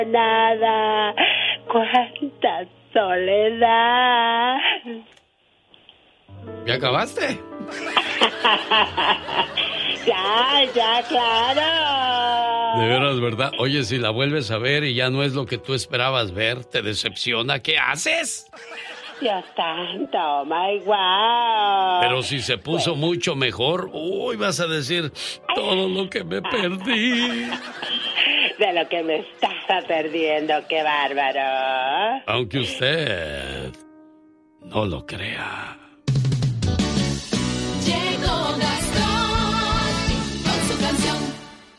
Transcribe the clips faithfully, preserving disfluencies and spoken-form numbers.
nada. Cuánta soledad. ¿Ya acabaste? Ya, ya, claro. De veras, ¿verdad? Oye, si la vuelves a ver y ya no es lo que tú esperabas ver, ¿te decepciona? ¿Qué haces? Dios santo, oh my wow. Pero si se puso bueno. mucho mejor, uy, vas a decir todo lo que me perdí. De lo que me estaba perdiendo, qué bárbaro. Aunque usted no lo crea. Llegó Gastón con su canción.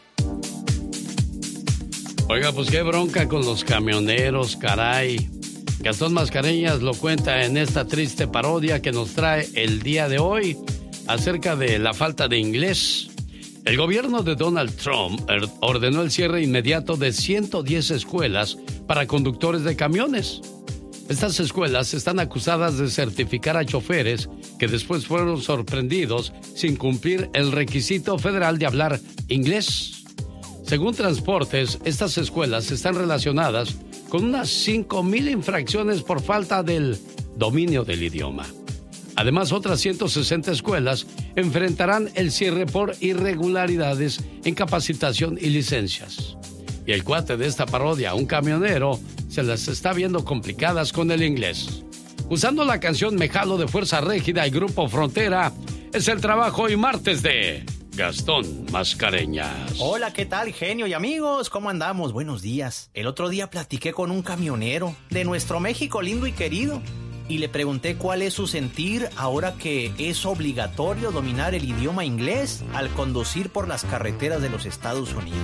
Oiga, pues qué bronca con los camioneros, caray. Gastón Mascareñas lo cuenta en esta triste parodia que nos trae el día de hoy acerca de la falta de inglés. El gobierno de Donald Trump ordenó el cierre inmediato de ciento diez escuelas para conductores de camiones. Estas escuelas están acusadas de certificar a choferes que después fueron sorprendidos sin cumplir el requisito federal de hablar inglés. Según Transportes, estas escuelas están relacionadas con unas cinco mil infracciones por falta del dominio del idioma. Además, otras ciento sesenta escuelas enfrentarán el cierre por irregularidades en capacitación y licencias. Y el cuate de esta parodia, un camionero, se las está viendo complicadas con el inglés. Usando la canción Me Jalo de Fuerza Régida y Grupo Frontera, es el trabajo hoy martes de Gastón Mascareñas. Hola, ¿qué tal, genio y amigos? ¿Cómo andamos? Buenos días. El otro día platiqué con un camionero de nuestro México lindo y querido y le pregunté cuál es su sentir ahora que es obligatorio dominar el idioma inglés al conducir por las carreteras de los Estados Unidos.